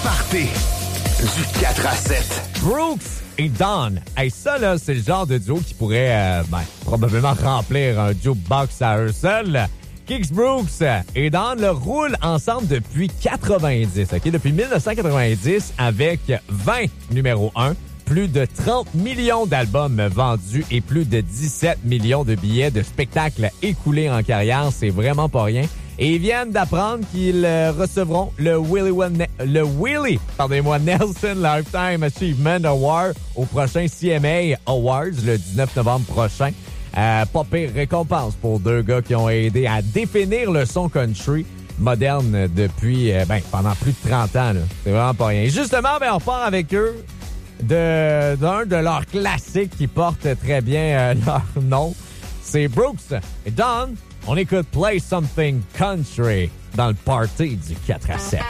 party du 4 à 7. Brooks et Dawn. Hey, ça, là, c'est le genre de duo qui pourrait probablement remplir un jukebox à eux seuls. Kix Brooks et Dawn le roulent ensemble depuis 90, OK? Depuis 1990 avec 20 numéro 1, plus de 30 millions d'albums vendus et plus de 17 millions de billets de spectacles écoulés en carrière. C'est vraiment pas rien. Et ils viennent d'apprendre qu'ils recevront le Nelson Lifetime Achievement Award au prochain CMA Awards le 19 novembre prochain. Pas pire récompense pour deux gars qui ont aidé à définir le son country moderne depuis pendant plus de 30 ans. Là. C'est vraiment pas rien. Justement, on part avec eux d'un de leurs classiques qui porte très bien leur nom. C'est Brooks et Dawn. On écoute Play Something Country dans le party du 4 à 7.